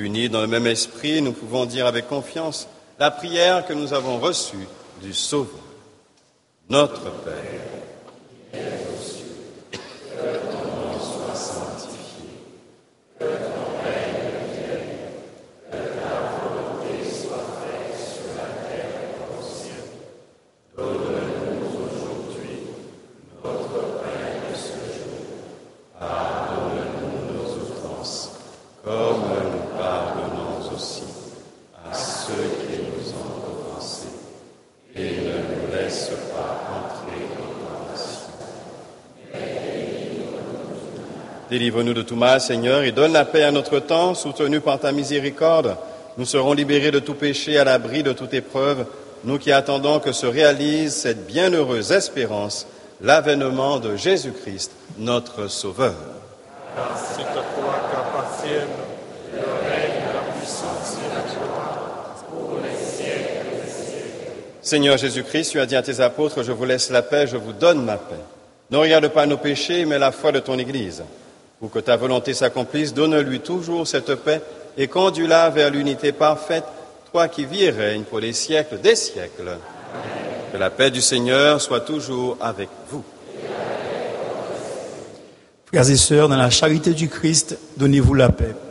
Unis dans le même esprit, nous pouvons dire avec confiance la prière que nous avons reçue du Sauveur. Notre Père, qui es aux cieux, que ton nom soit sanctifié, que ton règne vienne, que ta volonté soit faite sur la terre comme au ciel. Donne-nous aujourd'hui notre pain de ce jour. Pardonne-nous nos offenses, comme nous pardonnons aussi à ceux qui nous ont offensés. Et ne nous laisse pas entrer en tentation. Délivre-nous de tout mal, Seigneur, et donne la paix à notre temps. Soutenus par ta miséricorde, nous serons libérés de tout péché, à l'abri de toute épreuve, nous qui attendons que se réalise cette bienheureuse espérance, l'avènement de Jésus-Christ, notre Sauveur. Car c'est à toi qu'appartiennent le règne, la puissance et la gloire pour les siècles des siècles. Seigneur Jésus-Christ, tu as dit à tes apôtres, je vous laisse la paix, je vous donne ma paix. Ne regarde pas nos péchés, mais la foi de ton Église. Pour que ta volonté s'accomplisse, donne-lui toujours cette paix et conduis-la vers l'unité parfaite, toi qui vis et règnes pour les siècles des siècles. Amen. Que la paix du Seigneur soit toujours avec vous. Frères et sœurs, dans la charité du Christ, donnez-vous la paix.